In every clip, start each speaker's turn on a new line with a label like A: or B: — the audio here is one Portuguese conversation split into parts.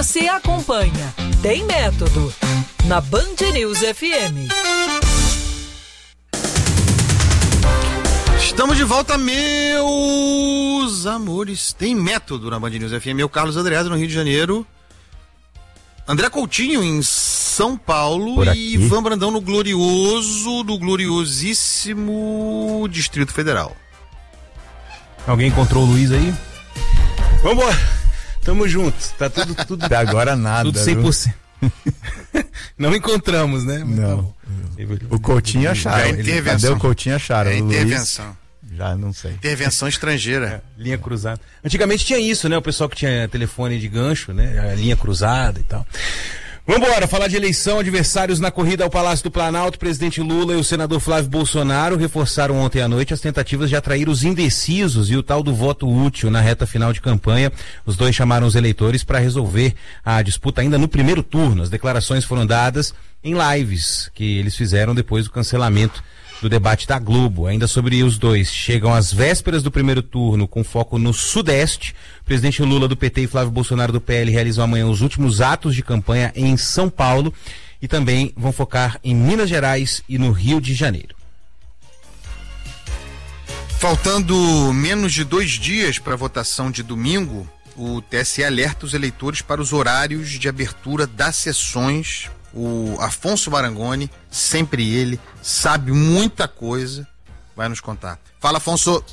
A: Você acompanha Tem Método na Band News FM.
B: Estamos de volta, meus amores. Tem Método na Band News FM. Eu, Carlos Andreasa, no Rio de Janeiro. André Coutinho, em São Paulo. E Ivan Brandão no gloriosíssimo Distrito Federal.
C: Alguém encontrou o Luiz aí? Vambora. Tamo juntos. Tá tudo
D: Até agora nada.
C: Tudo 100%. Não encontramos, né?
D: Não. O Coutinho acharam. Cadê o Coutinho acharam?
B: É intervenção.
D: Já não sei.
B: Intervenção estrangeira.
C: Linha cruzada. Antigamente tinha isso, né? O pessoal que tinha telefone de gancho, né? A linha cruzada e tal. Vambora, falar de eleição. Adversários na corrida ao Palácio do Planalto, o presidente Lula e o senador Flávio Bolsonaro reforçaram ontem à noite as tentativas de atrair os indecisos e o tal do voto útil na reta final de campanha. Os dois chamaram os eleitores para resolver a disputa ainda no primeiro turno. As declarações foram dadas em lives que eles fizeram depois do cancelamento do debate da Globo. Ainda sobre os dois, chegam às vésperas do primeiro turno com foco no Sudeste. O presidente Lula do PT e Flávio Bolsonaro do PL realizam amanhã os últimos atos de campanha em São Paulo e também vão focar em Minas Gerais e no Rio de Janeiro.
B: Faltando menos de 2 dias para a votação de domingo, o TSE alerta os eleitores para os horários de abertura das sessões. O Afonso Marangoni, sempre ele, sabe muita coisa, vai nos contar. Fala, Afonso.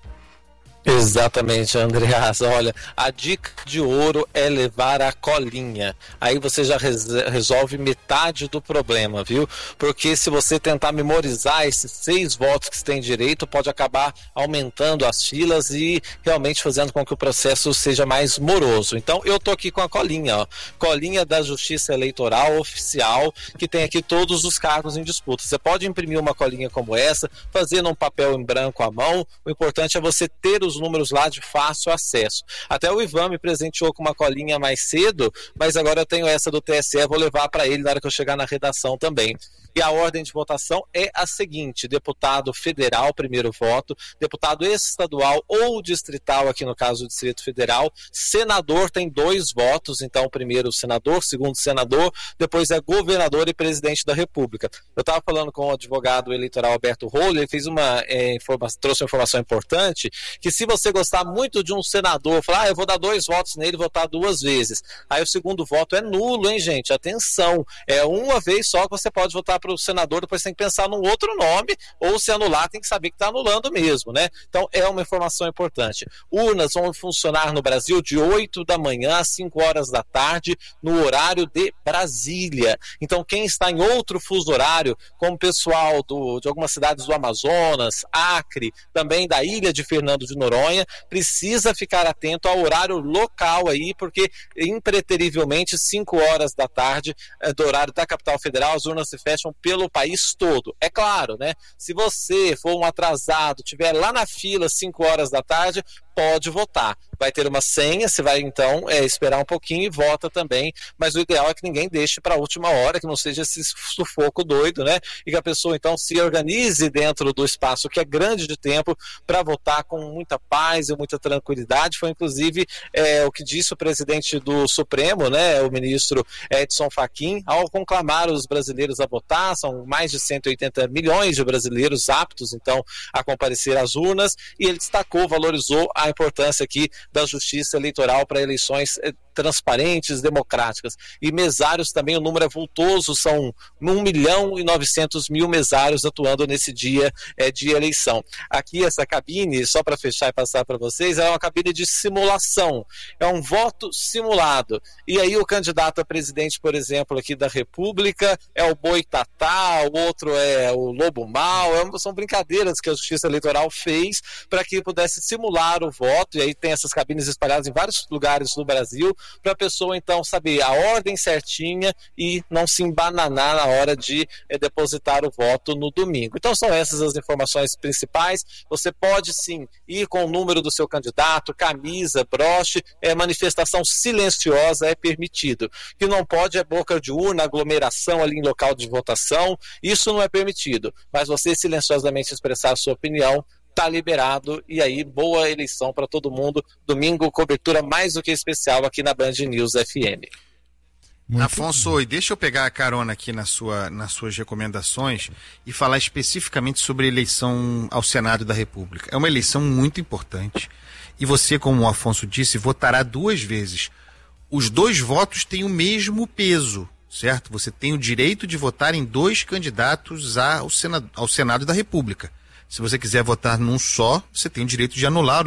E: Exatamente, Andreasa. Olha, a dica de ouro é levar a colinha. Aí você já resolve metade do problema, viu? Porque se você tentar memorizar esses 6 votos que você tem direito, pode acabar aumentando as filas e realmente fazendo com que o processo seja mais moroso. Então, eu tô aqui com a colinha, ó. Colinha da Justiça Eleitoral Oficial, que tem aqui todos os cargos em disputa. Você pode imprimir uma colinha como essa, fazer num papel em branco à mão. O importante é você ter os números lá de fácil acesso. Até o Ivan me presenteou com uma colinha mais cedo, mas agora eu tenho essa do TSE, vou levar para ele na hora que eu chegar na redação também. E a ordem de votação é a seguinte: deputado federal, primeiro voto, deputado estadual ou distrital, aqui no caso do Distrito Federal, senador tem 2 votos, então primeiro senador, segundo senador, depois é governador e presidente da República. Eu estava falando com o advogado eleitoral Alberto Roller, ele fez trouxe uma informação importante, que se você gostar muito de um senador, falar, eu vou dar 2 votos nele, votar 2 vezes, aí o segundo voto é nulo, hein, gente? Atenção, é uma vez só que você pode votar para o senador, depois tem que pensar num outro nome, ou se anular, tem que saber que está anulando mesmo, né? Então é uma informação importante. Urnas vão funcionar no Brasil de 8 da manhã às 5 horas da tarde, no horário de Brasília. Então quem está em outro fuso horário, como o pessoal de algumas cidades do Amazonas, Acre, também da ilha de Fernando de Noronha, precisa ficar atento ao horário local aí, porque impreterivelmente 5 horas da tarde do horário da capital federal, as urnas se fecham pelo país todo. É claro, né? Se você for um atrasado, estiver lá na fila 5 horas da tarde, pode votar. Vai ter uma senha, você vai então esperar um pouquinho e vota também, mas o ideal é que ninguém deixe para a última hora, que não seja esse sufoco doido, né? E que a pessoa então se organize dentro do espaço que é grande de tempo para votar com muita paz e muita tranquilidade. Foi inclusive o que disse o presidente do Supremo, né, o ministro Edson Fachin, ao conclamar os brasileiros a votar. São mais de 180 milhões de brasileiros aptos então a comparecer às urnas, e ele destacou, valorizou a importância aqui da justiça eleitoral para eleições transparentes, democráticas. E mesários também, o número é vultoso, são 1.900.000 mesários atuando nesse dia de eleição. Aqui essa cabine, só para fechar e passar para vocês, é uma cabine de simulação, é um voto simulado. E aí o candidato a presidente, por exemplo, aqui da República, é o Boitatá, o outro é o Lobo Mau, são brincadeiras que a Justiça Eleitoral fez para que pudesse simular o voto, e aí tem essas cabines espalhadas em vários lugares do Brasil, para a pessoa então saber a ordem certinha e não se embananar na hora de depositar o voto no domingo. Então são essas as informações principais. Você pode sim ir com o número do seu candidato, camisa, broche, manifestação silenciosa é permitido. O que não pode é boca de urna, aglomeração ali em local de votação, isso não é permitido, mas você silenciosamente expressar a sua opinião tá liberado, e aí boa eleição para todo mundo. Domingo, cobertura mais do que especial aqui na Band News FM.
B: Muito Afonso, bom. E deixa eu pegar a carona aqui nas suas recomendações e falar especificamente sobre a eleição ao Senado da República. É uma eleição muito importante e você, como o Afonso disse, votará 2 vezes. Os 2 votos têm o mesmo peso, certo? Você tem o direito de votar em 2 candidatos ao Senado da República. Se você quiser votar num só, você tem o direito de anular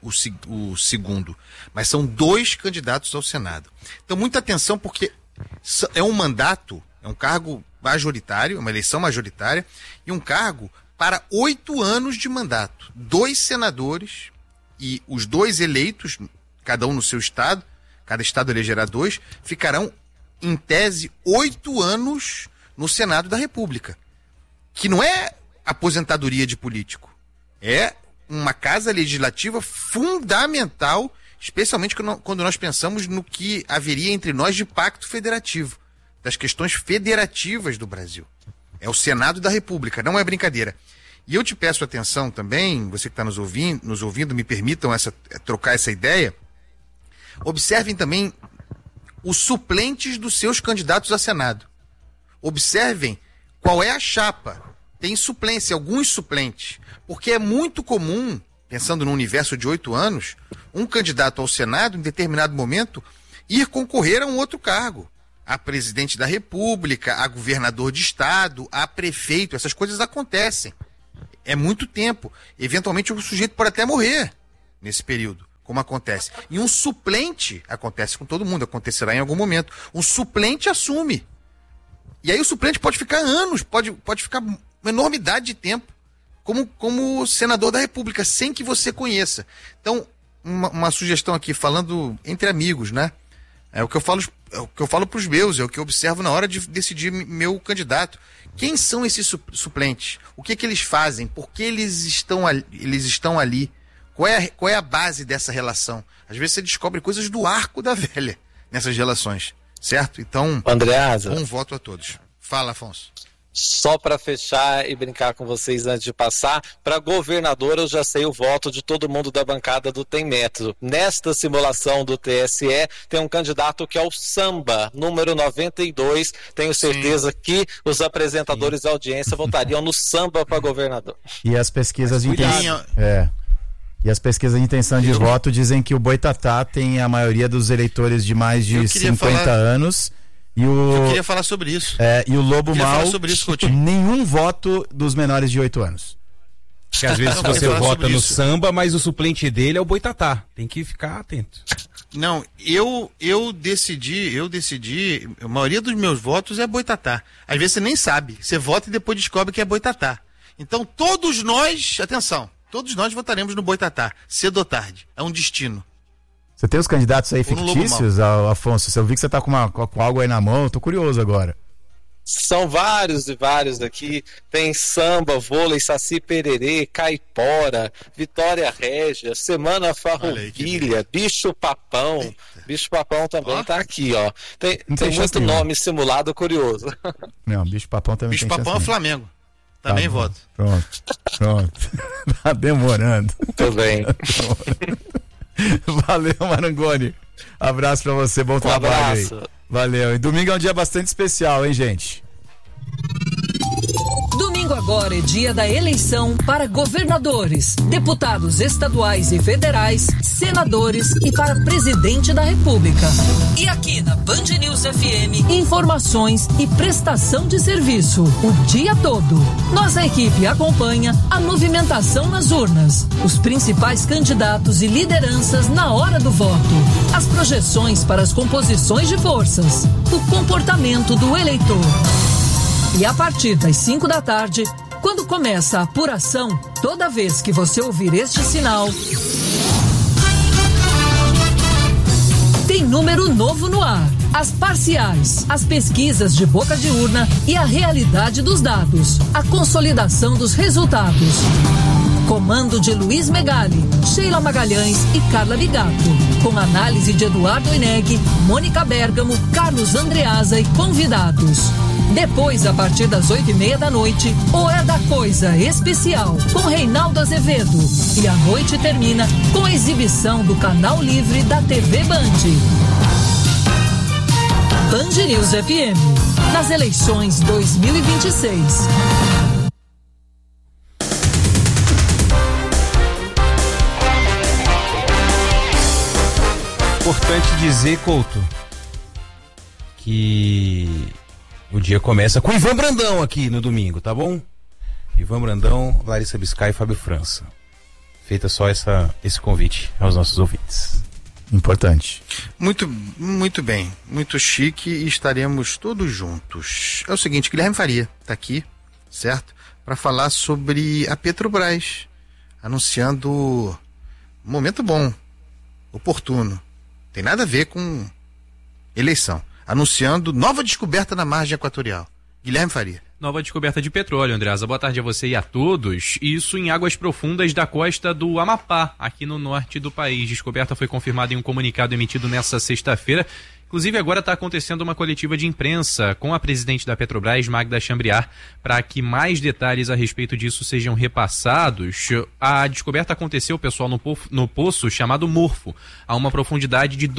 B: o segundo. Mas são 2 candidatos ao Senado. Então, muita atenção, porque é um mandato, é um cargo majoritário, uma eleição majoritária, e um cargo para 8 anos de mandato. 2 senadores e os 2 eleitos, cada um no seu estado, cada estado elegerá 2, ficarão, em tese, 8 anos no Senado da República. Que não é aposentadoria de político. É uma casa legislativa fundamental, especialmente quando nós pensamos no que haveria entre nós de pacto federativo, das questões federativas do Brasil. É o Senado da República, não é brincadeira. E eu te peço atenção também, você que está nos ouvindo, me permitam trocar essa ideia. Observem também os suplentes dos seus candidatos a Senado. Observem qual é a chapa. Tem suplência, alguns suplentes. Porque é muito comum, pensando no universo de 8 anos, um candidato ao Senado, em determinado momento, ir concorrer a um outro cargo. A presidente da República, a governador de estado, a prefeito, essas coisas acontecem. É muito tempo. Eventualmente o sujeito pode até morrer nesse período, como acontece. E um suplente, acontece com todo mundo, acontecerá em algum momento, um suplente assume. E aí o suplente pode ficar anos, pode ficar uma enormidade de tempo como senador da República, sem que você conheça. Então, uma sugestão aqui, falando entre amigos, né? É o que eu falo para os meus, é o que eu observo na hora de decidir meu candidato. Quem são esses suplentes? O que eles fazem? Por que eles estão ali? Qual é a base dessa relação? Às vezes você descobre coisas do arco da velha nessas relações, certo? Então,
E: Andreasa,
B: um voto a todos. Fala, Afonso.
E: Só para fechar e brincar com vocês antes de passar, para governador eu já sei o voto de todo mundo da bancada do Tem Método. Nesta simulação do TSE tem um candidato que é o Samba, número 92. Tenho certeza que os apresentadores da audiência votariam no Samba para governador.
D: E as pesquisas de intenção... E as pesquisas de intenção de voto dizem que o Boitatá tem a maioria dos eleitores de mais de 50 anos.
B: Eu queria falar sobre isso.
D: E o Lobo Mau, nenhum voto dos menores de 8 anos.
C: Porque às vezes você vota no Samba, mas o suplente dele é o Boitatá. Tem que ficar atento.
B: Não, eu decidi, a maioria dos meus votos é Boitatá. Às vezes você nem sabe, você vota e depois descobre que é Boitatá. Então todos nós, atenção, todos nós votaremos no Boitatá, cedo ou tarde. É um destino.
D: Você tem os candidatos aí fictícios, Afonso? Eu vi que você tá com algo aí na mão, eu tô curioso agora.
E: São vários e vários aqui. Tem Samba, Vôlei, Saci Pererê, Caipora, Vitória Régia, Semana Farroupilha, Bicho Papão. Eita. Bicho Papão também tá aqui, ó. Tem muito nome simulado curioso.
D: Não, Bicho Papão também
B: Bicho
D: tem
B: Papão é Flamengo. Também voto.
D: Pronto. Tá demorando.
E: Tudo bem.
D: Valeu, Marangoni. Abraço pra você, bom trabalho aí. Valeu. E domingo é um dia bastante especial, hein, gente?
A: Domingo agora é dia da eleição para governadores, deputados estaduais e federais, senadores e para presidente da República. E aqui na Band News FM, informações e prestação de serviço o dia todo. Nossa equipe acompanha a movimentação nas urnas, os principais candidatos e lideranças na hora do voto, as projeções para as composições de forças, o comportamento do eleitor. E a partir das 5 da tarde, quando começa a apuração, toda vez que você ouvir este sinal, tem número novo no ar. As parciais, as pesquisas de boca de urna e a realidade dos dados, a consolidação dos resultados. Comando de Luiz Megali, Sheila Magalhães e Carla Bigato. Com análise de Eduardo Eneg, Mônica Bergamo, Carlos Andreasa e convidados. Depois, a partir das 8:30 da noite, o É da Coisa Especial, com Reinaldo Azevedo. E a noite termina com a exibição do Canal Livre da TV Band. Band News FM, nas eleições 2026.
C: Importante dizer, Couto, que o dia começa com Ivan Brandão aqui no domingo, tá bom? Ivan Brandão, Larissa Biscay e Fábio França. Feita só esse convite aos nossos ouvintes.
D: Importante.
B: Muito bem, muito chique, e estaremos todos juntos. É o seguinte, Guilherme Faria está aqui, certo? Para falar sobre a Petrobras, anunciando um momento bom, oportuno. Tem nada a ver com eleição. Anunciando nova descoberta na margem equatorial. Guilherme Faria.
F: Nova descoberta de petróleo, Andreasa. Boa tarde a você e a todos. Isso em águas profundas da costa do Amapá, aqui no norte do país. Descoberta foi confirmada em um comunicado emitido nesta sexta-feira. Inclusive, agora está acontecendo uma coletiva de imprensa com a presidente da Petrobras, Magda Chambriard, para que mais detalhes a respeito disso sejam repassados. A descoberta aconteceu, pessoal, no poço chamado Morfo, a uma profundidade de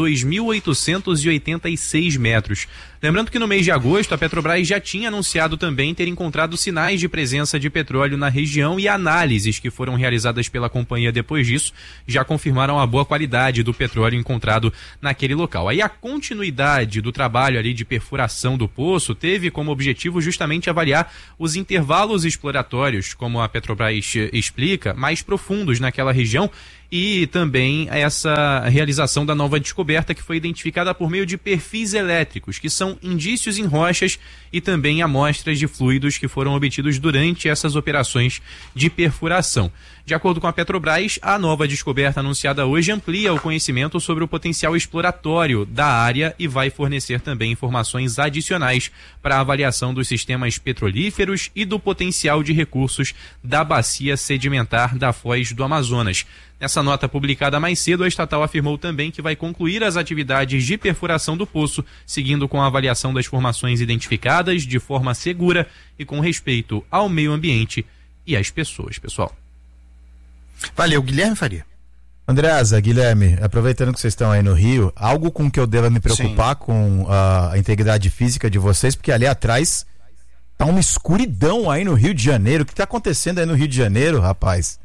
F: 2.886 metros. Lembrando que no mês de agosto, a Petrobras já tinha anunciado também ter encontrado sinais de presença de petróleo na região, e análises que foram realizadas pela companhia depois disso já confirmaram a boa qualidade do petróleo encontrado naquele local. Aí a continuidade do trabalho ali de perfuração do poço teve como objetivo justamente avaliar os intervalos exploratórios, como a Petrobras explica, mais profundos naquela região, e também essa realização da nova descoberta, que foi identificada por meio de perfis elétricos, que são indícios em rochas e também amostras de fluidos que foram obtidos durante essas operações de perfuração. De acordo com a Petrobras, a nova descoberta anunciada hoje amplia o conhecimento sobre o potencial exploratório da área e vai fornecer também informações adicionais para a avaliação dos sistemas petrolíferos e do potencial de recursos da bacia sedimentar da Foz do Amazonas. Nessa nota publicada mais cedo, a estatal afirmou também que vai concluir as atividades de perfuração do poço, seguindo com a avaliação das formações identificadas de forma segura e com respeito ao meio ambiente e às pessoas, pessoal.
B: Valeu, Guilherme Faria.
D: Andreasa, Guilherme, aproveitando que vocês estão aí no Rio, algo com que eu deva me preocupar com a integridade física de vocês, porque ali atrás tá uma escuridão aí no Rio de Janeiro. O que tá acontecendo aí no Rio de Janeiro, rapaz?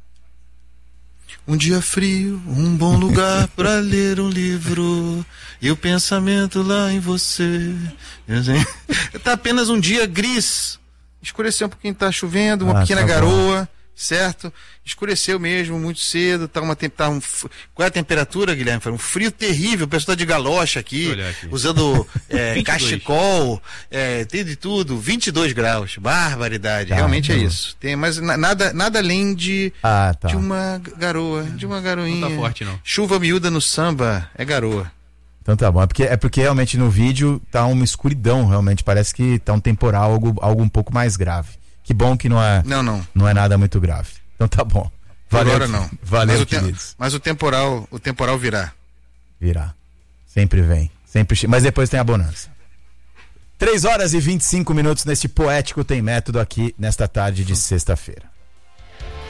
B: Um dia frio, um bom lugar para ler um livro, e o pensamento lá em você. Tá apenas um dia gris, escureceu um pouquinho, tá chovendo, uma pequena garoa, certo? Escureceu mesmo, muito cedo, qual é a temperatura, Guilherme? Um frio terrível, o pessoal tá de galocha aqui, usando cachecol, tem de tudo, 22 graus, barbaridade, realmente é isso. Tem, mas nada além de uma garoa, de uma garoinha.
F: Não tá forte, não.
B: Chuva miúda no samba, é garoa.
D: Então tá bom, é porque realmente no vídeo tá uma escuridão, realmente, parece que tá um temporal, algo um pouco mais grave. Que bom que não é nada muito grave. Então tá bom. Valeu.
B: Agora não.
D: Valeu, queridos.
B: Mas o temporal virá.
D: Virá. Sempre vem. Mas depois tem a bonança. 3 horas e 25 minutos neste Poético Tem Método aqui nesta tarde de sexta-feira.